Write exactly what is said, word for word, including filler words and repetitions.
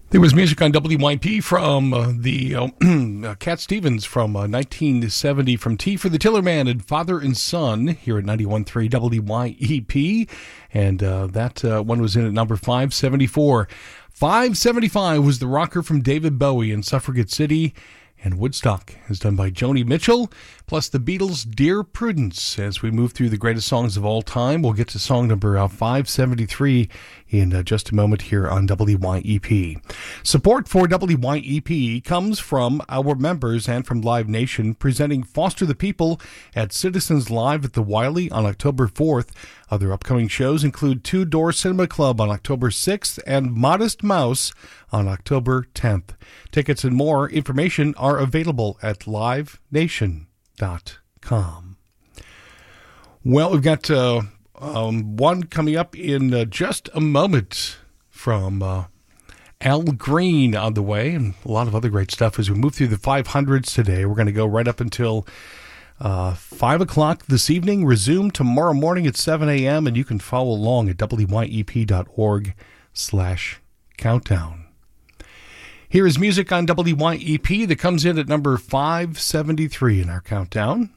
There was music on W Y P from uh, the uh, Cat Stevens from uh, nineteen seventy from Tea for the Tillerman and Father and Son here at ninety-one point three W Y E P. And uh, that uh, one was in at number five seventy-four. five seventy-five was the rocker from David Bowie in Suffragette City. And Woodstock is done by Joni Mitchell, plus the Beatles' Dear Prudence. As we move through the greatest songs of all time, we'll get to song number uh, five seventy-three in uh, just a moment here on W Y E P. Support for W Y E P comes from our members and from Live Nation, presenting Foster the People at Citizens Live at the Wiley on October fourth. Other upcoming shows include Two Door Cinema Club on October sixth and Modest Mouse on October tenth. Tickets and more information are available at live nation dot com. Well, we've got uh, um, one coming up in uh, just a moment from uh, Al Green on the way, and a lot of other great stuff as we move through the five hundreds today. We're going to go right up until Uh, five o'clock this evening, resume tomorrow morning at seven a.m., and you can follow along at W Y E P dot org slash countdown. Here is music on W Y E P that comes in at number five seventy-three in our countdown.